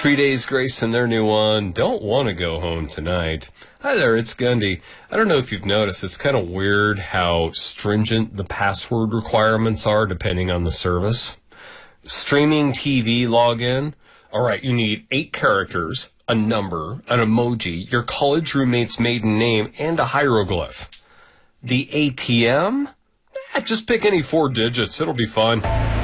3 Days Grace and their new one, Don't Want to Go Home Tonight. Hi there, it's Gundy. I don't know if you've noticed, it's kind of weird how stringent the password requirements are depending on the service. Streaming TV login. All right, you need 8 characters, a number, an emoji, your college roommate's maiden name, and a hieroglyph. The ATM? Just pick any 4 digits. It'll be fun.